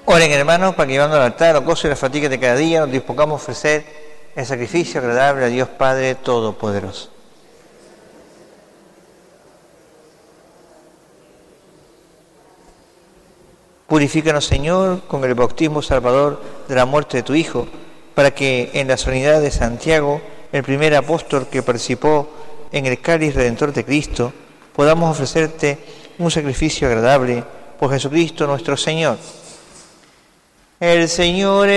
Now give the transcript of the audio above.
Oren, hermanos, para que llevando al altar los gozos y la fatiga de cada día nos dispongamos a ofrecer el sacrificio agradable a Dios Padre Todopoderoso. Purifícanos, Señor, con el bautismo salvador de la muerte de tu Hijo, para que en la solemnidad de Santiago, el primer apóstol que participó en el cáliz redentor de Cristo, podamos ofrecerte un sacrificio agradable por Jesucristo nuestro Señor. El Señor